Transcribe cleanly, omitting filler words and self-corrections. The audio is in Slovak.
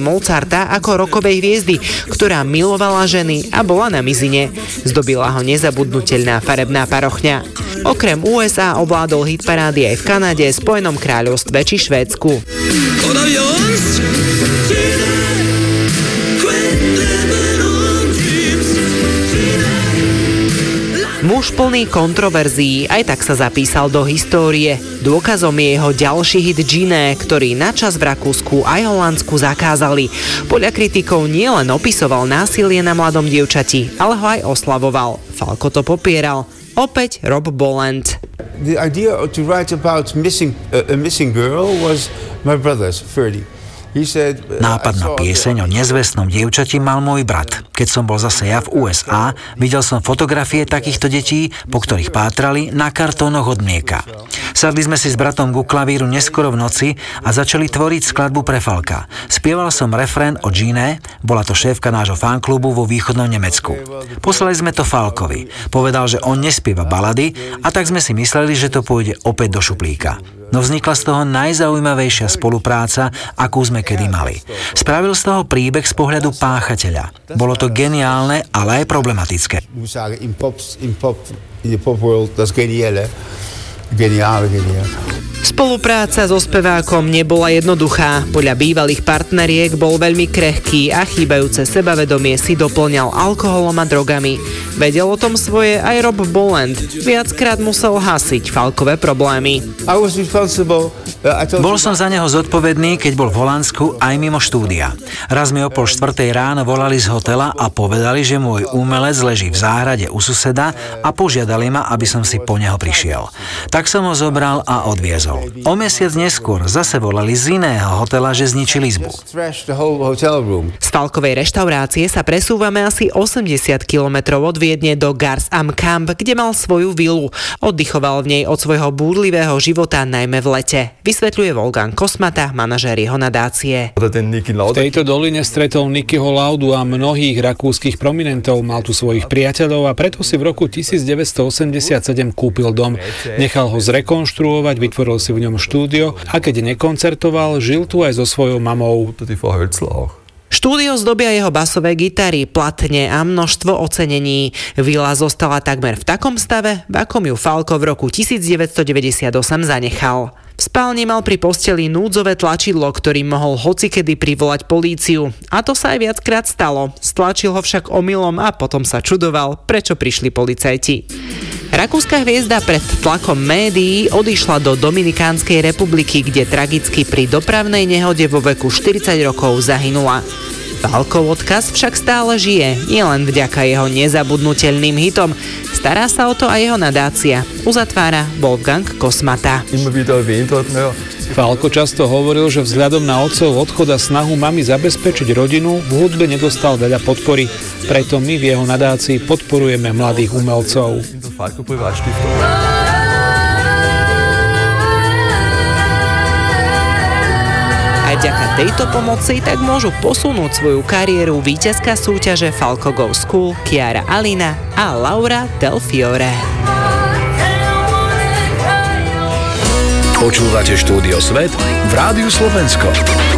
Mozarta ako rockovej hviezdy, ktorá milovala ženy a bola na mizine. Zdobila ho nezabudnuteľná farebná parochňa. Okrem USA ovládol hitparády aj v Kanade, Spojenom kráľovstve či Švédsku. Muž plný kontroverzií, aj tak sa zapísal do histórie. Dôkazom je jeho ďalší hit Gine, ktorý načas v Rakúsku aj Holandsku zakázali. Podľa kritikov nielen opisoval násilie na mladom dievčati, ale ho aj oslavoval. Falco to popieral. Opäť Rob Bolland. The idea to write about a missing girl was my brother's, Ferdy. Nápad na pieseň o nezvestnom dievčati mal môj brat. Keď som bol zase ja v USA, videl som fotografie takýchto detí, po ktorých pátrali na kartónoch od mlieka. Sadli sme si s bratom ku klavíru neskoro v noci a začali tvoriť skladbu pre Falka. Spieval som refrén o Gine, bola to šéfka nášho fanklubu vo východnom Nemecku. Poslali sme to Falkovi. Povedal, že on nespieva balady a tak sme si mysleli, že to pôjde opäť do šuplíka. No vznikla z toho najzaujímavejšia spolupráca, akú sme kedy mali. Spravil z toho príbeh z pohľadu páchateľa. Bolo to geniálne, ale aj problematické. Spolupráca so spevákom nebola jednoduchá. Podľa bývalých partneriek bol veľmi krehký a chýbajúce sebavedomie si doplňal alkoholom a drogami. Vedel o tom svoje aj Rob Bolland. Viackrát musel hasiť Falkové problémy. Bol som za neho zodpovedný, keď bol v Holandsku aj mimo štúdia. Raz mi o 3:30 ráno volali z hotela a povedali, že môj umelec leží v záhrade u suseda a požiadali ma, aby som si po neho prišiel. Tak som ho zobral a odviezol. O mesiac neskôr zase volali z iného hotela, že zničili izbu. Z Falkovej reštaurácie sa presúvame asi 80 kilometrov od Viedne do Gars am Kamp, kde mal svoju vilu. Oddychoval v nej od svojho búrlivého života najmä v lete. Vysvetľuje Wolfgang Kosmata, manažér jeho nadácie. V tejto doline stretol Nickyho Laudu a mnohých rakúskych prominentov, mal tu svojich priateľov a preto si v roku 1987 kúpil dom. Nechal ho zrekonštruovať, vytvoril si v ňom štúdio a keď nekoncertoval, žil tu aj so svojou mamou. Štúdio zdobia jeho basové gitary, platne a množstvo ocenení. Vila zostala takmer v takom stave, v akom ju Falco v roku 1998 zanechal. V spálni mal pri posteli núdzové tlačidlo, ktorým mohol hocikedy privolať políciu. A to sa aj viackrát stalo. Stlačil ho však omylom a potom sa čudoval, prečo prišli policajti. Rakúska hviezda pred tlakom médií odišla do Dominikánskej republiky, kde tragicky pri dopravnej nehode vo veku 40 rokov zahynula. Falkov odkaz však stále žije, nielen vďaka jeho nezabudnutelným hitom. Stará sa o to aj jeho nadácia. Uzatvára Wolfgang Kosmata. Falco často hovoril, že vzhľadom na otcov odchod a snahu mami zabezpečiť rodinu v hudbe nedostal veľa podpory. Preto my v jeho nadácii podporujeme mladých umelcov. Aj vďaka tejto pomoci tak môžu posunúť svoju kariéru víťazka súťaže Falco Go School Chiara Alina a Laura Del Fiore. Počúvate Štúdio Svet v Rádiu Slovensko.